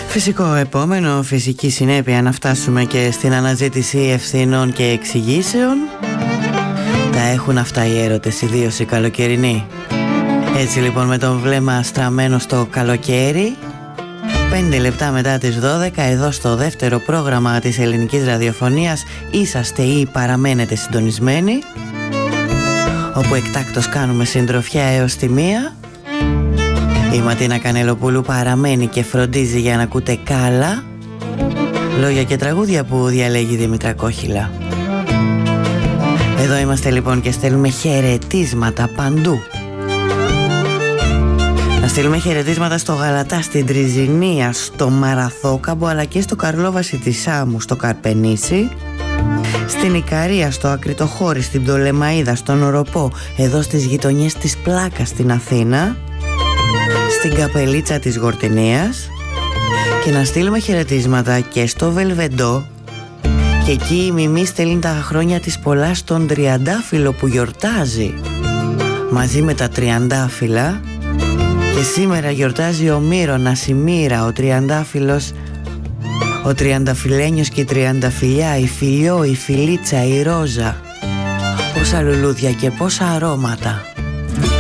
Φυσικό επόμενο, φυσική συνέπεια να φτάσουμε και στην αναζήτηση ευθυνών και εξηγήσεων. Τα έχουν αυτά οι έρωτες, ιδίως οι καλοκαιρινοί. Έτσι λοιπόν, με τον βλέμμα στραμμένο στο καλοκαίρι, 5 λεπτά μετά τις 12, εδώ στο δεύτερο πρόγραμμα της ελληνικής ραδιοφωνίας είσαστε ή παραμένετε συντονισμένοι, όπου εκτάκτως κάνουμε συντροφιά έως τη 1. Η Ματίνα Κανελοπούλου παραμένει και φροντίζει για να ακούτε κάλα, λόγια και τραγούδια που διαλέγει η Δήμητρα Κόχυλα. Εδώ είμαστε λοιπόν και στέλνουμε χαιρετίσματα παντού. Να στείλουμε χαιρετίσματα στο Γαλατά, στην Τριζηνία, στο Μαραθόκαμπο, αλλά και στο Καρλόβαση της Σάμου, στο Καρπενήσι, στην Ικαρία, στο Ακριτοχώρι, στην Πτολεμαΐδα, στον Οροπό, εδώ στις γειτονιές της Πλάκας στην Αθήνα, στην Καπελίτσα της Γορτινίας, και να στείλουμε χαιρετίσματα και στο Βελβεντό, και εκεί η Μιμή στέλνει τα χρόνια της πολλά στον Τριαντάφυλλο που γιορτάζει μαζί με τα Τριαντάφυλλα. Και σήμερα γιορτάζει ο Μύρονας, η Μύρα, ο Τριαντάφυλλος, ο Τριανταφυλλένιος και η Τριανταφυλλιά, η Φιλιό, η Φιλίτσα, η Ρόζα. Πόσα λουλούδια και πόσα αρώματα.